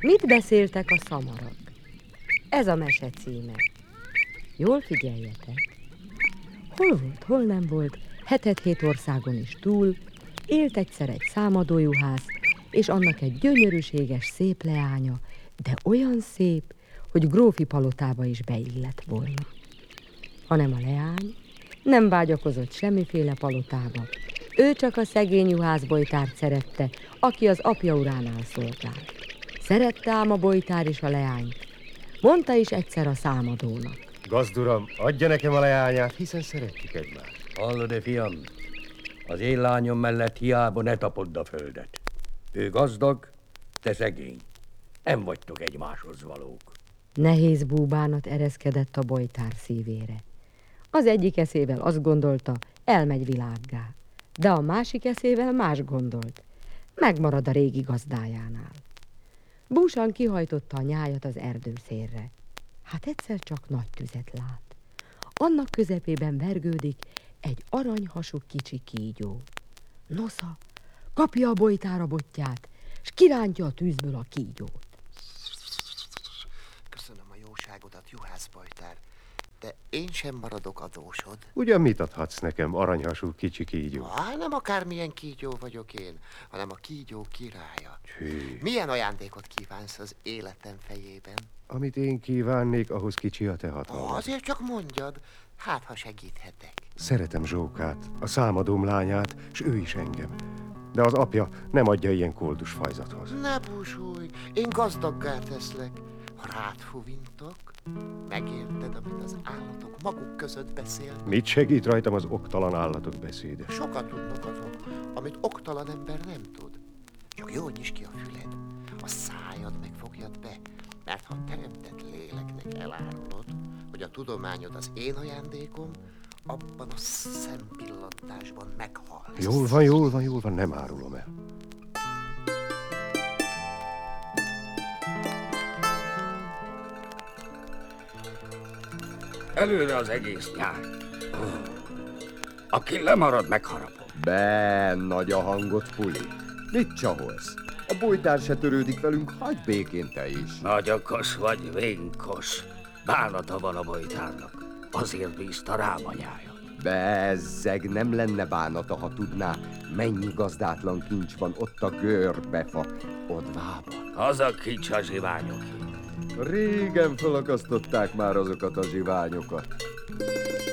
Mit beszéltek a szamarak? Ez a mese címe. Jól figyeljetek. Hol volt, hol nem volt, 7 országon is túl, élt egyszer egy számadójuhász, és annak egy gyönyörűséges, szép leánya, de olyan szép, hogy grófi palotába is beillett volna. Hanem a leány nem vágyakozott semmiféle palotába. Ő csak a szegény juhász Bojtárt szerette, aki az apja uránál szolgált. Szerette ám a Bojtár is a leányt. Mondta is egyszer a számadónak. Gazduram, adja nekem a leányát, hiszen szeretjük egymást. Hallod-e, fiam? Az én lányom mellett hiába ne tapodd a földet. Ő gazdag, te szegény. Nem vagytok egymáshoz valók. Nehéz búbánat ereszkedett a Bojtár szívére. Az egyik eszével azt gondolta, elmegy világgá, de a másik eszével más gondolt, megmarad a régi gazdájánál. Búsan kihajtotta a nyájat az erdőszélre. Hát egyszer csak nagy tüzet lát. Annak közepében vergődik egy aranyhasú kicsi kígyó. Nosza, kapja a Bojtár a botját, s kirántja a tűzből a kígyót. Köszönöm a jóságodat, juhász Bojtár, de én sem maradok adósod. Ugyan mit adhatsz nekem, aranyhasú kicsi kígyó? Nem akármilyen kígyó vagyok én, hanem a kígyó királya. Hű. Milyen ajándékot kívánsz az életem fejében? Amit én kívánnék, ahhoz kicsi a te hatalmad. Azért csak mondjad, hát ha segíthetek. Szeretem Zsókát, a számadóm lányát, s ő is engem. De az apja nem adja ilyen koldus fajzathoz. Ne búsulj, én gazdaggá teszlek. Ha rád fuvintok, megérted, amit az állatok maguk között beszélnek. Mit segít rajtam az oktalan állatok beszéde? Sokat tudnak azok, amit oktalan ember nem tud. Csak jól nyisd ki a füled, a szájad megfogjad be, mert ha teremtett léleknek elárulod, hogy a tudományod az én ajándékom, abban a szempillantásban meghalsz. Jól van, nem árulom el. Előre az egész nyár. Aki lemarad, megharapom. Be, nagy a hangot, Puli. Mit csaholsz? A Bojtár se törődik velünk, hagyd békén te is. Nagy okos vagy, vénkos. Bánata van a Bojtárnak. Azért bízta rám anyája. Bezzeg, nem lenne bánata, ha tudná, mennyi gazdátlan kincs van ott a görbefa odvában. Az a kics a zsiványoké. Régen felakasztották már azokat a zsiványokat.